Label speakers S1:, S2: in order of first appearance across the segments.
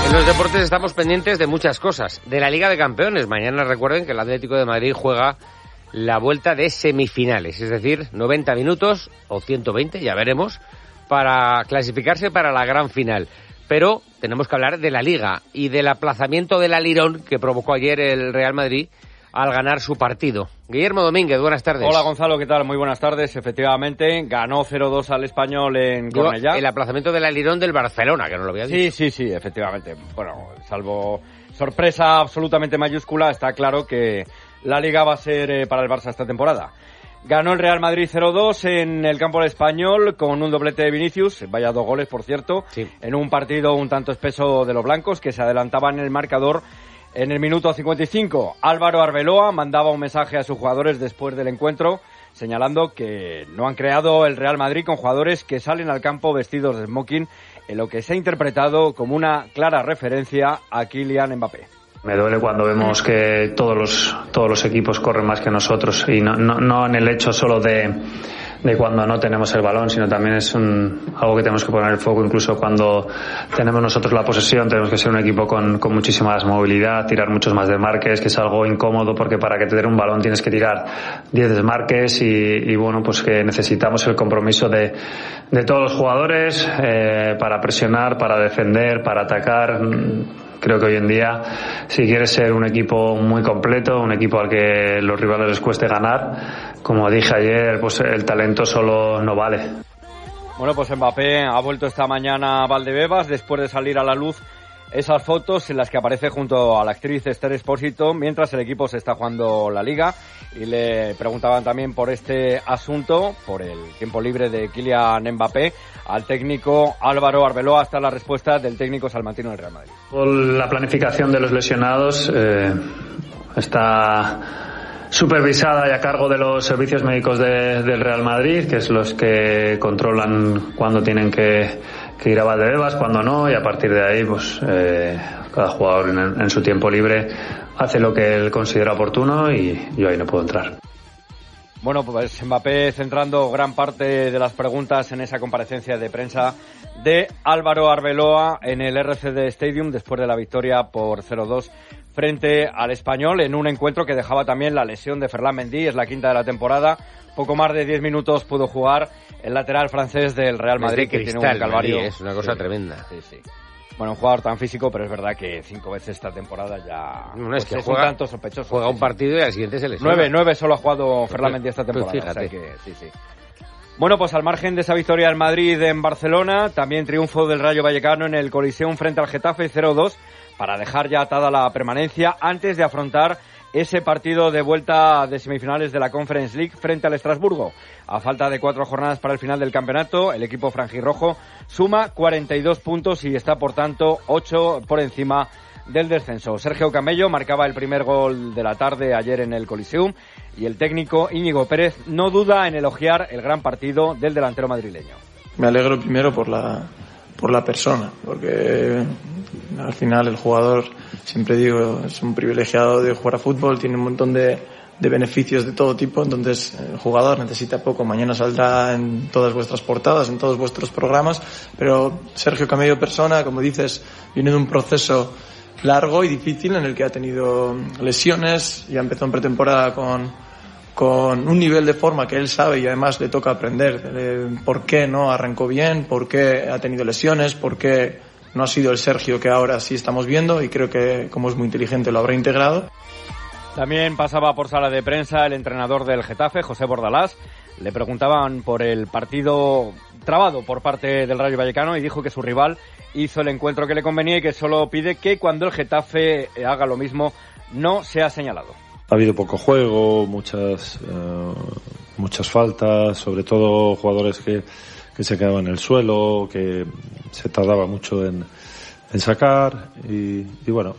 S1: En los deportes estamos pendientes de muchas cosas. De la Liga de Campeones. Mañana recuerden que el Atlético de Madrid juega la vuelta de semifinales. Es decir, 90 minutos o 120, ya veremos, para clasificarse para la gran final. Pero tenemos que hablar de la Liga y del aplazamiento del alirón que provocó ayer el Real Madrid al ganar su partido. Guillermo Domínguez, buenas tardes.
S2: Hola Gonzalo, ¿qué tal? Muy buenas tardes. Efectivamente, ganó 0-2 al Español en Cornellá.
S1: El aplazamiento del alirón del Barcelona, que no lo había dicho.
S2: Sí, efectivamente. Bueno, salvo sorpresa absolutamente mayúscula, está claro que la Liga va a ser para el Barça esta temporada. Ganó el Real Madrid 0-2 en el campo del Español con un doblete de Vinicius, vaya 2 goles por cierto, sí, en un partido un tanto espeso de los blancos que se adelantaban en el marcador. En el minuto 55, Álvaro Arbeloa mandaba un mensaje a sus jugadores después del encuentro, señalando que no han creado el Real Madrid con jugadores que salen al campo vestidos de smoking, en lo que se ha interpretado como una clara referencia a Kylian Mbappé.
S3: Me duele cuando vemos que todos los equipos corren más que nosotros, y no en el hecho solo de cuando no tenemos el balón, sino también es algo que tenemos que poner el foco. Incluso cuando tenemos nosotros la posesión, tenemos que ser un equipo con muchísima más movilidad, tirar muchos más desmarques, que es algo incómodo porque para que te den un balón tienes que tirar 10 desmarques y bueno, pues que necesitamos el compromiso de todos los jugadores para presionar, para defender, para atacar. Creo que hoy en día, si quieres ser un equipo muy completo, un equipo al que los rivales les cueste ganar, como dije ayer, pues el talento solo no vale.
S2: Bueno, pues Mbappé ha vuelto esta mañana a Valdebebas después de salir a la luz esas fotos en las que aparece junto a la actriz Esther Expósito mientras el equipo se está jugando la Liga, y le preguntaban también por este asunto, por el tiempo libre de Kylian Mbappé, al técnico Álvaro Arbeloa. Hasta la respuesta del técnico salmantino del Real Madrid.
S3: La planificación de los lesionados está supervisada y a cargo de los servicios médicos del Real Madrid, que es los que controlan cuándo tienen que ir a Valdebebas, cuando no, y a partir de ahí pues cada jugador en su tiempo libre hace lo que él considera oportuno y yo ahí no puedo entrar.
S2: Bueno, pues Mbappé centrando gran parte de las preguntas en esa comparecencia de prensa de Álvaro Arbeloa en el RCD Stadium después de la victoria por 0-2 frente al Español, en un encuentro que dejaba también la lesión de Ferland Mendy. Es la quinta de la temporada. Poco más de 10 minutos pudo jugar el lateral francés del Real Madrid, que tiene un calvario.
S1: Es una cosa tremenda.
S2: Sí. Bueno, un jugador tan físico, pero es verdad que 5 veces esta temporada ya
S1: no es que
S2: es
S1: juega,
S2: un tanto sospechoso.
S1: Juega un partido y al siguiente se lesiona.
S2: 9 solo ha jugado Ferland Mendy esta temporada.
S1: Pues fíjate.
S2: O sea que, sí. Bueno, pues al margen de esa victoria en Madrid, en Barcelona, también triunfo del Rayo Vallecano en el Coliseum frente al Getafe 0-2 para dejar ya atada la permanencia antes de afrontar ese partido de vuelta de semifinales de la Conference League frente al Estrasburgo. A falta de 4 jornadas para el final del campeonato, el equipo franjirrojo suma 42 puntos y está, por tanto, 8 por encima del descenso. Sergio Camello marcaba el primer gol de la tarde ayer en el Coliseum y el técnico Íñigo Pérez no duda en elogiar el gran partido del delantero madrileño.
S4: Me alegro primero por la persona, porque al final el jugador, siempre digo, es un privilegiado de jugar a fútbol, tiene un montón de beneficios de todo tipo, entonces el jugador necesita poco. Mañana saldrá en todas vuestras portadas, en todos vuestros programas, pero Sergio Camello persona, como dices, viene de un proceso largo y difícil en el que ha tenido lesiones, ya empezó en pretemporada con un nivel de forma que él sabe y además le toca aprender por qué no arrancó bien, por qué ha tenido lesiones, por qué no ha sido el Sergio que ahora sí estamos viendo, y creo que como es muy inteligente lo habrá integrado.
S2: También pasaba por sala de prensa el entrenador del Getafe, José Bordalás. Le preguntaban por el partido trabado por parte del Rayo Vallecano y dijo que su rival hizo el encuentro que le convenía y que solo pide que cuando el Getafe haga lo mismo no sea señalado.
S5: Ha habido poco juego, muchas faltas, sobre todo jugadores que se quedaban en el suelo, que se tardaba mucho en sacar y bueno,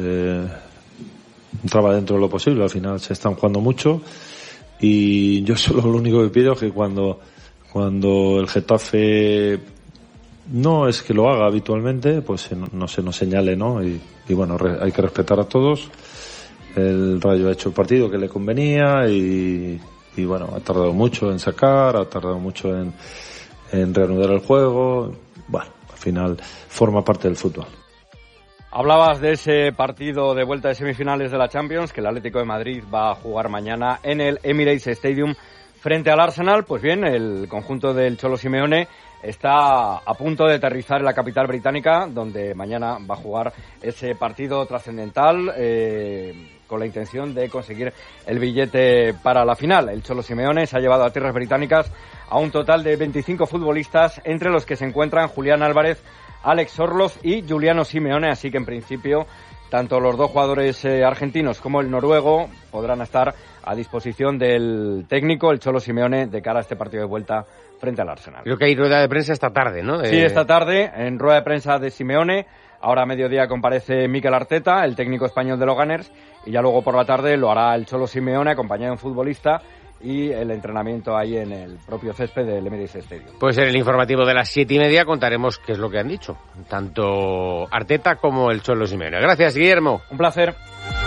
S5: entraba dentro de lo posible. Al final se están jugando mucho y yo solo lo único que pido es que cuando el Getafe no es que lo haga habitualmente, pues no se nos señale, ¿no? Y bueno, hay que respetar a todos. El Rayo ha hecho el partido que le convenía y bueno, ha tardado mucho en sacar, ha tardado mucho en reanudar el juego. Bueno, al final forma parte del fútbol.
S2: Hablabas de ese partido de vuelta de semifinales de la Champions que el Atlético de Madrid va a jugar mañana en el Emirates Stadium frente al Arsenal. Pues bien, el conjunto del Cholo Simeone está a punto de aterrizar en la capital británica, donde mañana va a jugar ese partido trascendental con la intención de conseguir el billete para la final. El Cholo Simeone se ha llevado a tierras británicas a un total de 25 futbolistas, entre los que se encuentran Julián Álvarez, Alex Orloz y Giuliano Simeone, así que en principio tanto los dos jugadores argentinos como el noruego podrán estar a disposición del técnico, el Cholo Simeone, de cara a este partido de vuelta frente al Arsenal.
S1: Creo que hay rueda de prensa esta tarde, ¿no?
S2: Sí, esta tarde, en rueda de prensa de Simeone. Ahora a mediodía comparece Mikel Arteta, el técnico español de los Gunners, y ya luego por la tarde lo hará el Cholo Simeone, acompañado de un futbolista, y el entrenamiento ahí en el propio césped del Emirates Stadium.
S1: Pues en el informativo de las 7:30 contaremos qué es lo que han dicho, tanto Arteta como el Cholo Simeone. Gracias, Guillermo.
S2: Un placer.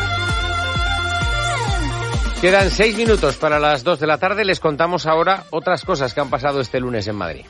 S1: Quedan 6 minutos para las 2 de la tarde. Les contamos ahora otras cosas que han pasado este lunes en Madrid.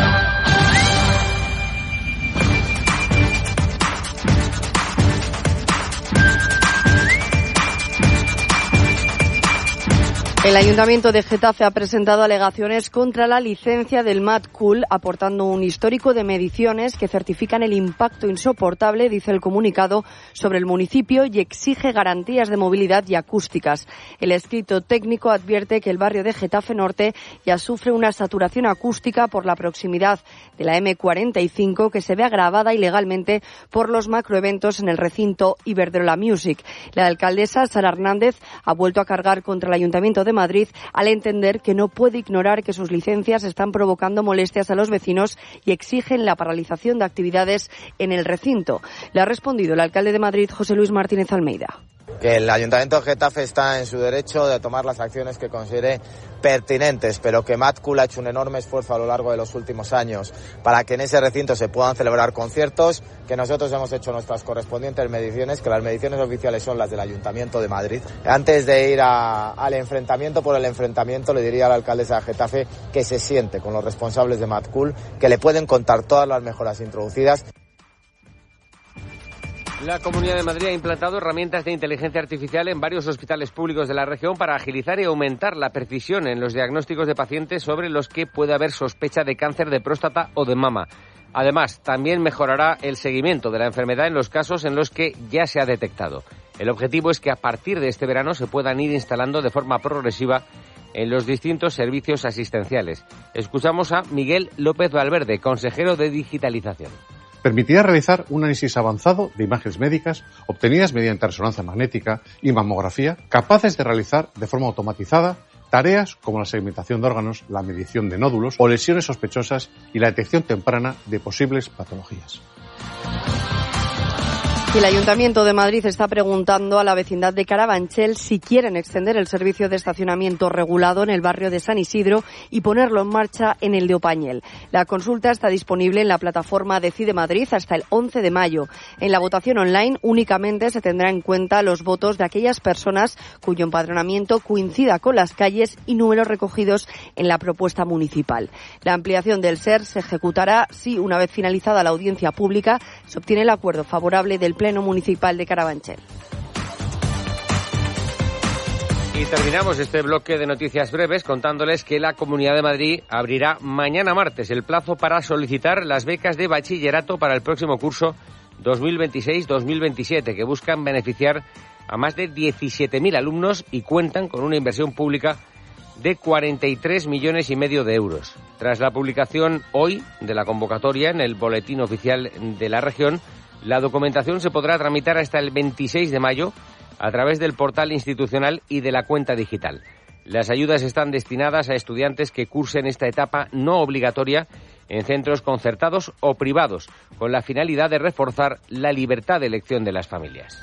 S6: El Ayuntamiento de Getafe ha presentado alegaciones contra la licencia del Mad Cool, aportando un histórico de mediciones que certifican el impacto insoportable, dice el comunicado, sobre el municipio y exige garantías de movilidad y acústicas. El escrito técnico advierte que el barrio de Getafe Norte ya sufre una saturación acústica por la proximidad de la M45, que se ve agravada ilegalmente por los macroeventos en el recinto Iberdrola Music. La alcaldesa, Sara Hernández, ha vuelto a cargar contra el Ayuntamiento de Madrid al entender que no puede ignorar que sus licencias están provocando molestias a los vecinos y exigen la paralización de actividades en el recinto. Le ha respondido el alcalde de Madrid, José Luis Martínez Almeida.
S7: Que el Ayuntamiento de Getafe está en su derecho de tomar las acciones que considere pertinentes, pero que Mad Cool ha hecho un enorme esfuerzo a lo largo de los últimos años para que en ese recinto se puedan celebrar conciertos, que nosotros hemos hecho nuestras correspondientes mediciones, que las mediciones oficiales son las del Ayuntamiento de Madrid. Antes de ir al enfrentamiento por el enfrentamiento, le diría a la alcaldesa de Getafe que se siente con los responsables de Mad Cool, que le pueden contar todas las mejoras introducidas.
S1: La Comunidad de Madrid ha implantado herramientas de inteligencia artificial en varios hospitales públicos de la región para agilizar y aumentar la precisión en los diagnósticos de pacientes sobre los que puede haber sospecha de cáncer de próstata o de mama. Además, también mejorará el seguimiento de la enfermedad en los casos en los que ya se ha detectado. El objetivo es que a partir de este verano se puedan ir instalando de forma progresiva en los distintos servicios asistenciales. Escuchamos a Miguel López Valverde, consejero de Digitalización.
S8: Permitirá realizar un análisis avanzado de imágenes médicas obtenidas mediante resonancia magnética y mamografía, capaces de realizar de forma automatizada tareas como la segmentación de órganos, la medición de nódulos o lesiones sospechosas y la detección temprana de posibles patologías.
S6: Y el Ayuntamiento de Madrid está preguntando a la vecindad de Carabanchel si quieren extender el servicio de estacionamiento regulado en el barrio de San Isidro y ponerlo en marcha en el de Opañel. La consulta está disponible en la plataforma Decide Madrid hasta el 11 de mayo. En la votación online únicamente se tendrá en cuenta los votos de aquellas personas cuyo empadronamiento coincida con las calles y números recogidos en la propuesta municipal. La ampliación del SER se ejecutará si, una vez finalizada la audiencia pública, se obtiene el acuerdo favorable del Pleno Municipal de Carabanchel.
S1: Y terminamos este bloque de noticias breves contándoles que la Comunidad de Madrid abrirá mañana martes el plazo para solicitar las becas de bachillerato para el próximo curso 2026-2027, que buscan beneficiar a más de 17.000 alumnos y cuentan con una inversión pública de 43,5 millones de euros. Tras la publicación hoy de la convocatoria en el Boletín Oficial de la región, la documentación se podrá tramitar hasta el 26 de mayo a través del portal institucional y de la cuenta digital. Las ayudas están destinadas a estudiantes que cursen esta etapa no obligatoria en centros concertados o privados, con la finalidad de reforzar la libertad de elección de las familias.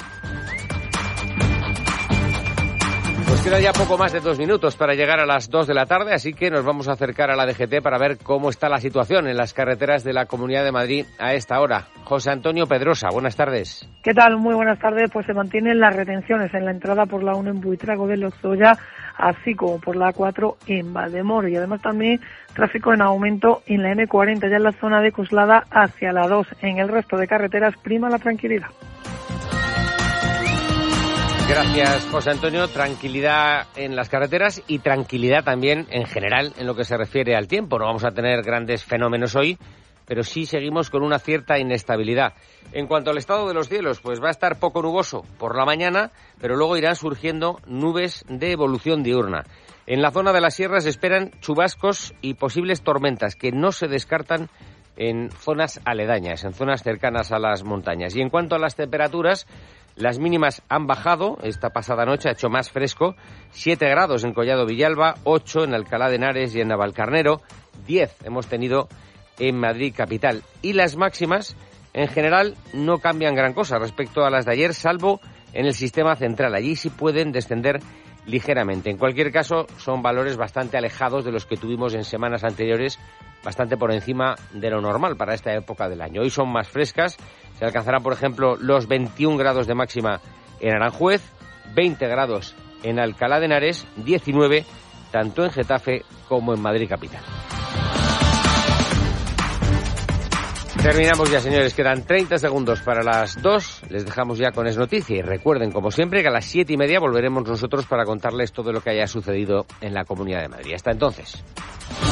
S1: Pues queda ya poco más de 2 minutos para llegar a las 2 de la tarde, así que nos vamos a acercar a la DGT para ver cómo está la situación en las carreteras de la Comunidad de Madrid a esta hora. José Antonio Pedrosa, buenas tardes.
S9: ¿Qué tal? Muy buenas tardes. Pues se mantienen las retenciones en la entrada por la 1 en Buitrago de Lozoya, así como por la 4 en Valdemoro. Y además también tráfico en aumento en la M40, ya en la zona de Coslada hacia la 2. En el resto de carreteras prima la tranquilidad.
S1: Gracias, José Antonio. Tranquilidad en las carreteras y tranquilidad también en general en lo que se refiere al tiempo. No vamos a tener grandes fenómenos hoy, pero sí seguimos con una cierta inestabilidad. En cuanto al estado de los cielos, pues va a estar poco nuboso por la mañana, pero luego irán surgiendo nubes de evolución diurna. En la zona de las sierras se esperan chubascos y posibles tormentas que no se descartan en zonas aledañas, en zonas cercanas a las montañas. Y en cuanto a las temperaturas, las mínimas han bajado. Esta pasada noche ha hecho más fresco. 7 grados en Collado Villalba, 8 en Alcalá de Henares y en Navalcarnero, 10 hemos tenido en Madrid capital. Y las máximas, en general, no cambian gran cosa respecto a las de ayer, salvo en el sistema central. Allí sí pueden descender ligeramente. En cualquier caso, son valores bastante alejados de los que tuvimos en semanas anteriores, bastante por encima de lo normal para esta época del año. Hoy son más frescas. Se alcanzarán, por ejemplo, los 21 grados de máxima en Aranjuez, 20 grados en Alcalá de Henares, 19 tanto en Getafe como en Madrid capital. Terminamos ya, señores. Quedan 30 segundos para las 2. Les dejamos ya con Es Noticia. Y recuerden, como siempre, que a las 7:30 volveremos nosotros para contarles todo lo que haya sucedido en la Comunidad de Madrid. Hasta entonces.